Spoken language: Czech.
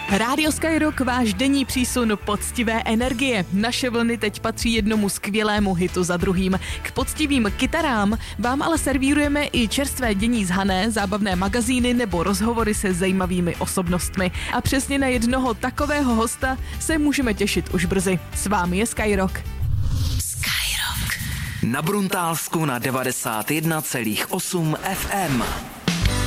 Rádio Skyrock, váš denní přísun poctivé energie. Naše vlny teď patří jednomu skvělému hitu za druhým. K poctivým kytarám vám ale servírujeme i čerstvé dění z Hané, zábavné magazíny nebo rozhovory se zajímavými osobnostmi. A přesně na jednoho takového hosta se můžeme těšit už brzy. S vámi je Skyrock. Na Bruntálsku na 91,8 FM.